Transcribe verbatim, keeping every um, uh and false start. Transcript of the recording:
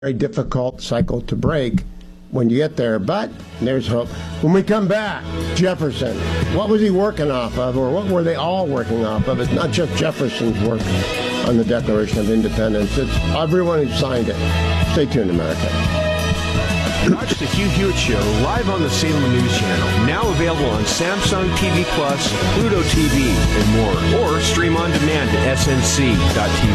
very difficult cycle to break when you get there, but there's hope. When we come back, Jefferson, what was he working off of, or what were they all working off of? It's not just Jefferson's work on the Declaration of Independence. It's everyone who signed it. Stay tuned, America. Watch the Hugh Hewitt Show live on the Salem News Channel, now available on Samsung T V Plus, Pluto T V, and more, or stream on demand at S N C dot T V.